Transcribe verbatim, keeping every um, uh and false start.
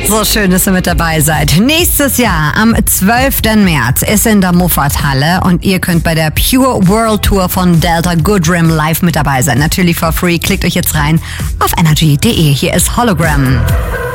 So schön, dass ihr mit dabei seid. Nächstes Jahr, am zwölften März, ist in der Muffat-Halle und ihr könnt bei der Pure World Tour von Delta Goodrem live mit dabei sein. Natürlich for free. Klickt euch jetzt rein auf energy punkt de. Hier ist Hologram.